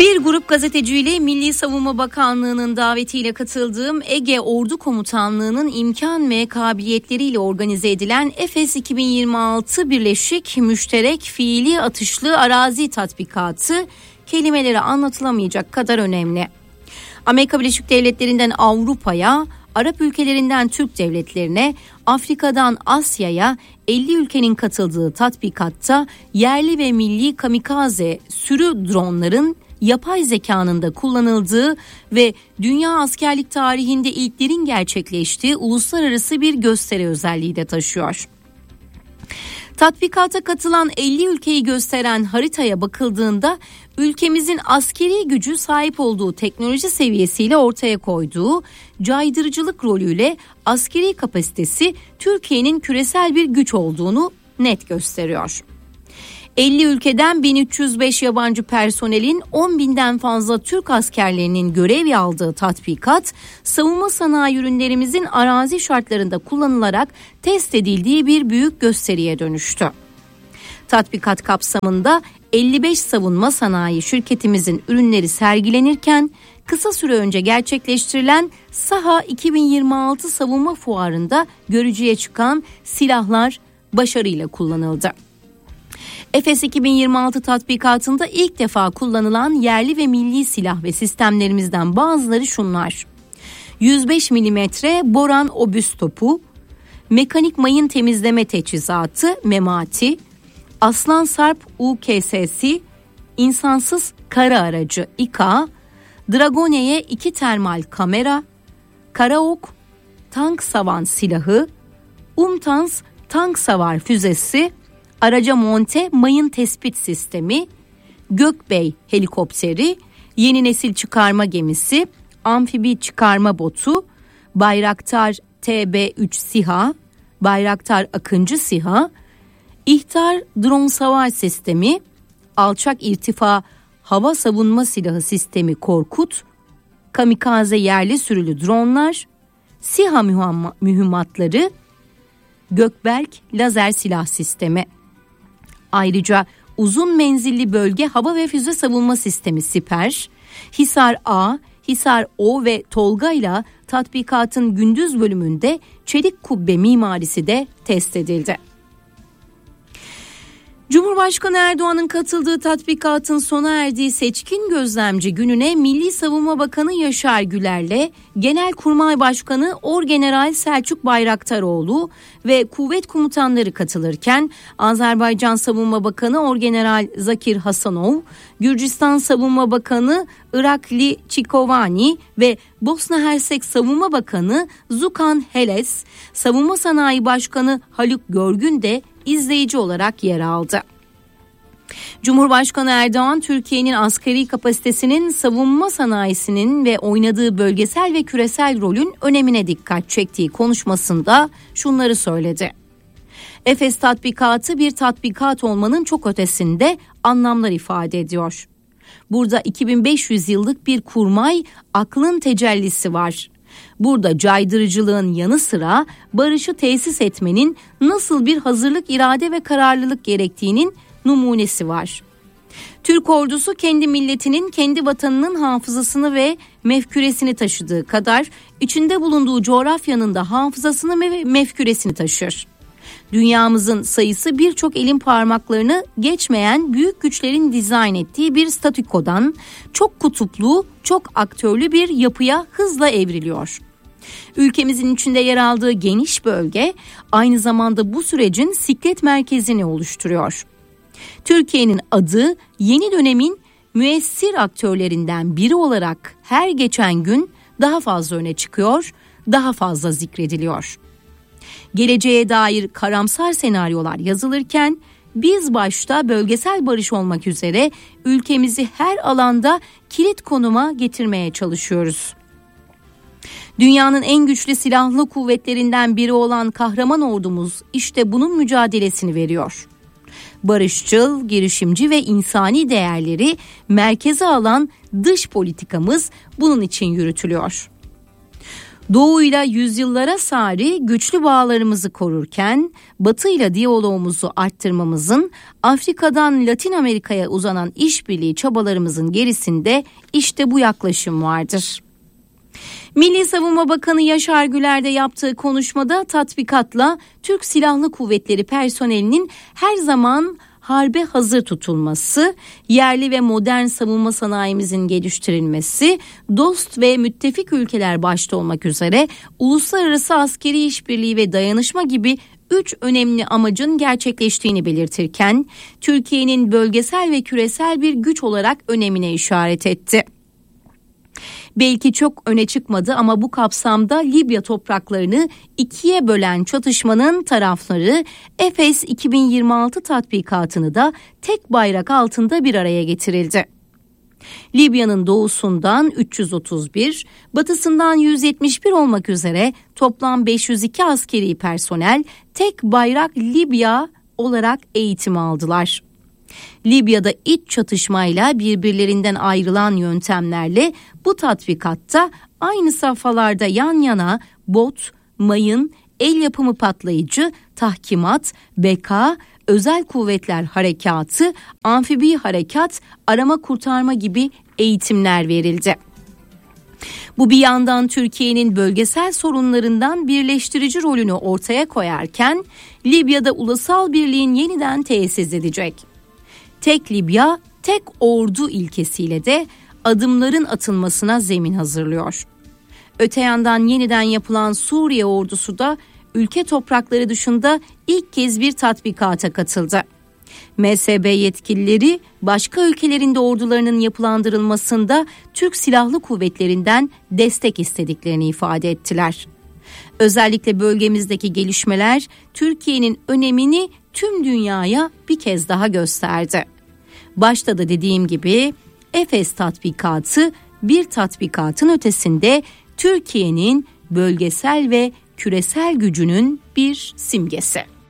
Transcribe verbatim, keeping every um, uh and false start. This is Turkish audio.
Bir grup gazeteciyle Milli Savunma Bakanlığı'nın davetiyle katıldığım Ege Ordu Komutanlığı'nın imkan ve kabiliyetleriyle organize edilen Efes iki bin yirmi altı Birleşik Müşterek Fiili Atışlı Arazi Tatbikatı kelimeleri anlatılamayacak kadar önemli. Amerika Birleşik Devletleri'nden Avrupa'ya, Arap ülkelerinden Türk devletlerine, Afrika'dan Asya'ya elli ülkenin katıldığı tatbikatta yerli ve milli kamikaze sürü dronların yapay zekanın da kullanıldığı ve dünya askerlik tarihinde ilklerin gerçekleştiği uluslararası bir gösteri özelliği de taşıyor. Tatbikata katılan elli ülkeyi gösteren haritaya bakıldığında ülkemizin askeri gücü sahip olduğu teknoloji seviyesiyle ortaya koyduğu caydırıcılık rolüyle askeri kapasitesi Türkiye'nin küresel bir güç olduğunu net gösteriyor. elli ülkeden bin üç yüz beş yabancı personelin on binden fazla Türk askerlerinin görev aldığı tatbikat, savunma sanayi ürünlerimizin arazi şartlarında kullanılarak test edildiği bir büyük gösteriye dönüştü. Tatbikat kapsamında elli beş savunma sanayi şirketimizin ürünleri sergilenirken, kısa süre önce gerçekleştirilen SAHA iki bin yirmi altı savunma fuarında görücüye çıkan silahlar başarıyla kullanıldı. Efes iki bin yirmi altı tatbikatında ilk defa kullanılan yerli ve milli silah ve sistemlerimizden bazıları şunlar: yüz beş milimetre boran obüs topu, mekanik mayın temizleme teçhizatı MEMATİ, Aslan Sarp U K S'si, insansız kara aracı İKA, Dragone'ye iki termal kamera, Karaok tank savan silahı, UMTANS tank savar füzesi, araca monte mayın tespit sistemi, Gökbey helikopteri, yeni nesil çıkarma gemisi, amfibi çıkarma botu, Bayraktar T B üç SİHA, Bayraktar Akıncı SİHA, İhtar drone savar sistemi, alçak irtifa hava savunma silahı sistemi Korkut, kamikaze yerli sürülü dronlar, SİHA mühimmatları, Gökberk lazer silah sistemi. Ayrıca uzun menzilli bölge hava ve füze savunma sistemi Siper, Hisar A, Hisar O ve Tolga ile tatbikatın gündüz bölümünde çelik kubbe mimarisi de test edildi. Cumhurbaşkanı Erdoğan'ın katıldığı tatbikatın sona erdiği seçkin gözlemci gününe Milli Savunma Bakanı Yaşar Güler'le Genelkurmay Başkanı Orgeneral Selçuk Bayraktaroğlu ve kuvvet komutanları katılırken Azerbaycan Savunma Bakanı Orgeneral Zakir Hasanov, Gürcistan Savunma Bakanı Irakli Çikovani ve Bosna Hersek Savunma Bakanı Zukan Heles, Savunma Sanayi Başkanı Haluk Görgün de izleyici olarak yer aldı. Cumhurbaşkanı Erdoğan, Türkiye'nin askeri kapasitesinin, savunma sanayisinin ve oynadığı bölgesel ve küresel rolün önemine dikkat çektiği konuşmasında şunları söyledi. Efes tatbikatı bir tatbikat olmanın çok ötesinde anlamlar ifade ediyor. Burada iki bin beş yüz yıllık bir kurmay aklın tecellisi var. Burada caydırıcılığın yanı sıra barışı tesis etmenin nasıl bir hazırlık, irade ve kararlılık gerektiğinin numunesi var. Türk ordusu kendi milletinin, kendi vatanının hafızasını ve mefküresini taşıdığı kadar içinde bulunduğu coğrafyanın da hafızasını ve mefküresini taşır. Dünyamızın sayısı birçok elin parmaklarını geçmeyen büyük güçlerin dizayn ettiği bir statükodan çok kutuplu, çok aktörlü bir yapıya hızla evriliyor. Ülkemizin içinde yer aldığı geniş bölge aynı zamanda bu sürecin siklet merkezini oluşturuyor. Türkiye'nin adı yeni dönemin müessir aktörlerinden biri olarak her geçen gün daha fazla öne çıkıyor, daha fazla zikrediliyor. Geleceğe dair karamsar senaryolar yazılırken biz başta bölgesel barış olmak üzere ülkemizi her alanda kilit konuma getirmeye çalışıyoruz. Dünyanın en güçlü silahlı kuvvetlerinden biri olan kahraman ordumuz işte bunun mücadelesini veriyor. Barışçıl, girişimci ve insani değerleri merkeze alan dış politikamız bunun için yürütülüyor. Doğu'yla yüzyıllara sari güçlü bağlarımızı korurken Batı'yla diyalogumuzu arttırmamızın, Afrika'dan Latin Amerika'ya uzanan işbirliği çabalarımızın gerisinde işte bu yaklaşım vardır. Milli Savunma Bakanı Yaşar Güler de yaptığı konuşmada tatbikatla Türk Silahlı Kuvvetleri personelinin her zaman harbe hazır tutulması, yerli ve modern savunma sanayimizin geliştirilmesi, dost ve müttefik ülkeler başta olmak üzere uluslararası askeri işbirliği ve dayanışma gibi üç önemli amacın gerçekleştiğini belirtirken, Türkiye'nin bölgesel ve küresel bir güç olarak önemine işaret etti. Belki çok öne çıkmadı ama bu kapsamda Libya topraklarını ikiye bölen çatışmanın tarafları Efes iki bin yirmi altı tatbikatını da tek bayrak altında bir araya getirildi. Libya'nın doğusundan üç yüz otuz bir, batısından yüz yetmiş bir olmak üzere toplam beş yüz iki askeri personel tek bayrak Libya olarak eğitim aldılar. Libya'da iç çatışmayla birbirlerinden ayrılan yöntemlerle bu tatbikatta aynı safhalarda yan yana bot, mayın, el yapımı patlayıcı, tahkimat, beka, özel kuvvetler harekatı, amfibi harekat, arama kurtarma gibi eğitimler verildi. Bu bir yandan Türkiye'nin bölgesel sorunlarından birleştirici rolünü ortaya koyarken Libya'da ulusal birliğin yeniden tesis edecek. Tek Libya, tek ordu ilkesiyle de adımların atılmasına zemin hazırlıyor. Öte yandan yeniden yapılan Suriye ordusu da ülke toprakları dışında ilk kez bir tatbikata katıldı. M S B yetkilileri başka ülkelerin de ordularının yapılandırılmasında Türk Silahlı Kuvvetleri'nden destek istediklerini ifade ettiler. Özellikle bölgemizdeki gelişmeler Türkiye'nin önemini tüm dünyaya bir kez daha gösterdi. Başta da dediğim gibi Efes tatbikatı bir tatbikatın ötesinde Türkiye'nin bölgesel ve küresel gücünün bir simgesi.